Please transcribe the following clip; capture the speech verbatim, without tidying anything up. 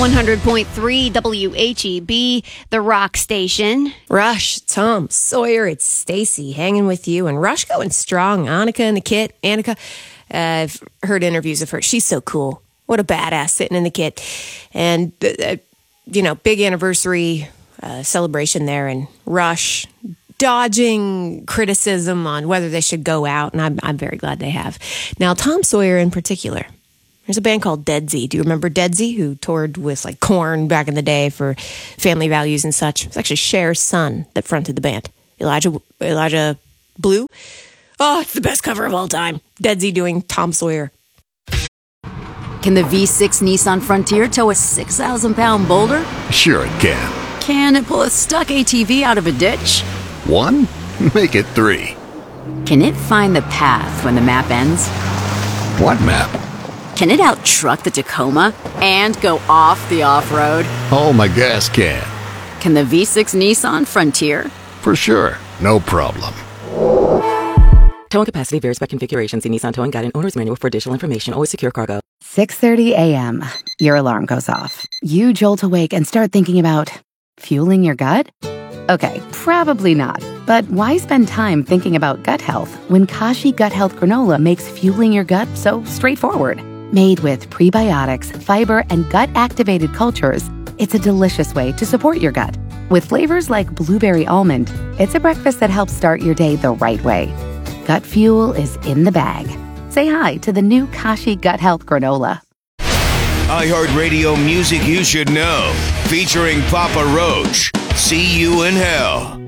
one hundred point three W H E B, the rock station. Rush, Tom Sawyer, it's Stacy hanging with you, and Rush going strong. Annika and the kit. Annika, uh, I've heard interviews of her. She's so cool. What a badass sitting in the kit. And, uh, you know, big anniversary uh, celebration there, and Rush dodging criticism on whether they should go out, and I'm, I'm very glad they have. Now, Tom Sawyer in particular. There's a band called Dead Z. Do you remember Dead Z, who toured with like Korn back in the day for Family Values and such? It's actually Cher's son that fronted the band. Elijah Elijah Blue. Oh, it's the best cover of all time. Dead Z doing Tom Sawyer. Can the V six Nissan Frontier tow a six thousand pound boulder? Sure it can. Can it pull a stuck A T V out of a ditch? One? Make it three. Can it find the path when the map ends? What map? Can it out-truck the Tacoma and go off the off-road? Oh, my gas can. Can the V six Nissan Frontier? For sure. No problem. Towing capacity varies by configuration. See Nissan Towing Guide and Owner's Manual for additional information. Always secure cargo. six thirty a.m. Your alarm goes off. You jolt awake and start thinking about fueling your gut? Okay, probably not. But why spend time thinking about gut health when Kashi Gut Health Granola makes fueling your gut so straightforward? Made with prebiotics, fiber, and gut-activated cultures, it's a delicious way to support your gut. With flavors like blueberry almond, it's a breakfast that helps start your day the right way. Gut fuel is in the bag. Say hi to the new Kashi Gut Health Granola. iHeartRadio music you should know. Featuring Papa Roach. See You in Hell.